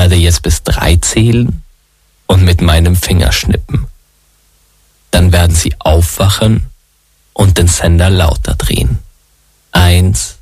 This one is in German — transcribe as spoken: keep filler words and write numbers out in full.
werde jetzt bis drei zählen und mit meinem Finger schnippen. Dann werden Sie aufwachen und den Sender lauter drehen. Eins,